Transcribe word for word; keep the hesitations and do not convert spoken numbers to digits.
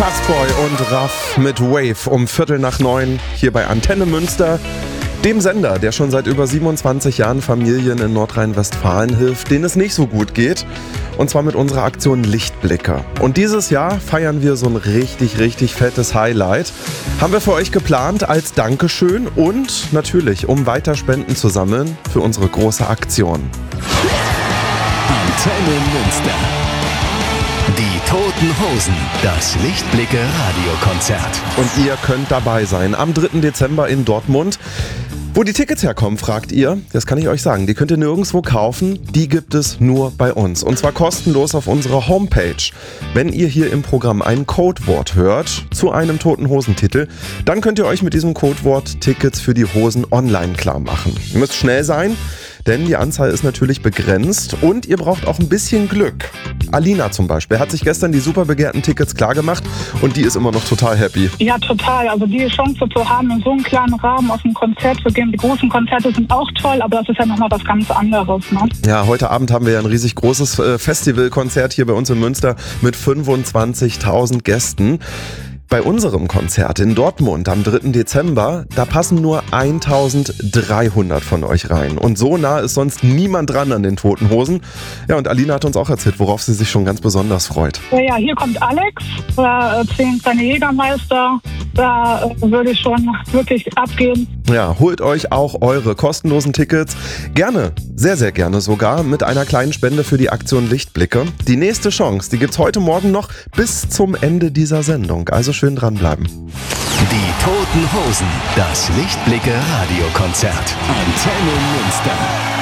Fuzzboy und Raff mit Wave um Viertel nach neun hier bei Antenne Münster, dem Sender, der schon seit über siebenundzwanzig Jahren Familien in Nordrhein-Westfalen hilft, denen es nicht so gut geht. Und zwar mit unserer Aktion Lichtblicke. Und dieses Jahr feiern wir so ein richtig, richtig fettes Highlight. Haben wir für euch geplant als Dankeschön und natürlich, um weiter Spenden zu sammeln für unsere große Aktion. Antenne Münster. Die Toten Hosen, das Lichtblicke-Radiokonzert. Und ihr könnt dabei sein am dritten Dezember in Dortmund. Wo die Tickets herkommen, fragt ihr? Das kann ich euch sagen. Die könnt ihr nirgendwo kaufen. Die gibt es nur bei uns. Und zwar kostenlos auf unserer Homepage. Wenn ihr hier im Programm ein Codewort hört zu einem Toten Hosentitel, dann könnt ihr euch mit diesem Codewort Tickets für die Hosen online klar machen. Ihr müsst schnell sein, denn die Anzahl ist natürlich begrenzt und ihr braucht auch ein bisschen Glück. Alina zum Beispiel hat sich gestern die super begehrten Tickets klargemacht und die ist immer noch total happy. Ja, total. Also die Chance zu haben, in so einem kleinen Rahmen auf ein Konzert zu gehen. Die großen Konzerte sind auch toll, aber das ist ja nochmal was ganz anderes. Ne? Ja, heute Abend haben wir ja ein riesig großes äh, Festivalkonzert hier bei uns in Münster mit fünfundzwanzigtausend Gästen. Bei unserem Konzert in Dortmund am dritten Dezember, da passen nur eintausenddreihundert von euch rein. Und so nah ist sonst niemand dran an den Toten Hosen. Ja, und Alina hat uns auch erzählt, worauf sie sich schon ganz besonders freut. Ja, ja, hier kommt Alex, da erzählen seine Jägermeister. Da äh, würde ich schon wirklich abgehen. Ja, holt euch auch eure kostenlosen Tickets. Gerne, sehr, sehr gerne sogar, mit einer kleinen Spende für die Aktion Lichtblicke. Die nächste Chance, die gibt's heute Morgen noch bis zum Ende dieser Sendung. Also schön dranbleiben. Die Toten Hosen, das Lichtblicke-Radiokonzert. Antenne Münster.